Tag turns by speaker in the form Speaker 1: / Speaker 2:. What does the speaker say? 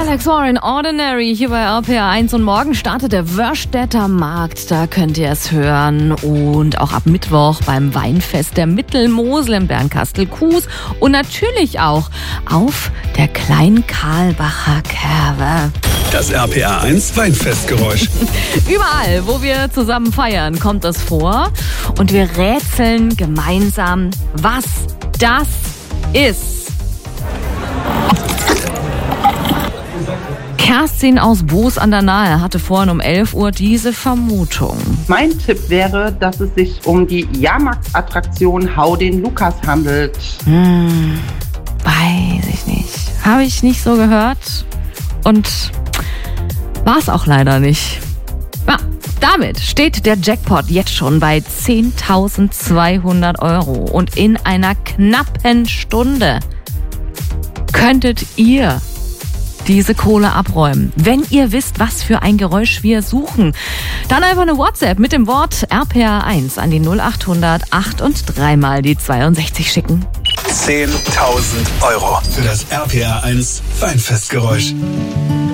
Speaker 1: Alex Warren, Ordinary, hier bei RPR1 und morgen startet der Wörstädter Markt, da könnt ihr es hören und auch ab Mittwoch beim Weinfest der Mittelmosel in Bernkastel-Kues und natürlich auch auf der Klein-Karlbacher Kerwe.
Speaker 2: Das RPR1 Weinfestgeräusch.
Speaker 1: Überall, wo wir zusammen feiern, kommt das vor und wir rätseln gemeinsam, was das ist. Kerstin aus Boos an der Nahe hatte vorhin um 11 Uhr diese Vermutung.
Speaker 3: Mein Tipp wäre, dass es sich um die Jahrmarktsattraktion Hau den Lukas handelt.
Speaker 1: Weiß ich nicht. Habe ich nicht so gehört und war es auch leider nicht. Ja, damit steht der Jackpot jetzt schon bei 10.200 € und in einer knappen Stunde könntet ihr diese Kohle abräumen. Wenn ihr wisst, was für ein Geräusch wir suchen, dann einfach eine WhatsApp mit dem Wort RPR1 an die 0800 8 und 3 mal die 62 schicken.
Speaker 2: 10.000 € für das RPR1 Weinfestgeräusch.